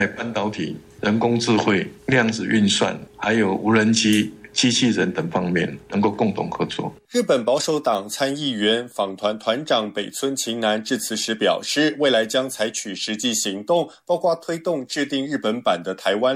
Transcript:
在半导体、人工智慧、量子运算，还有无人机、机器人等方面能够共同合作。 日本保守党参议员访团团长北村晴男致辞时表示，未来将采取实际行动，包括推动制定日本版的台湾